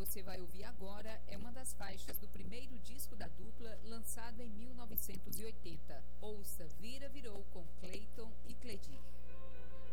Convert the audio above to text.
você vai ouvir agora é uma das faixas do primeiro disco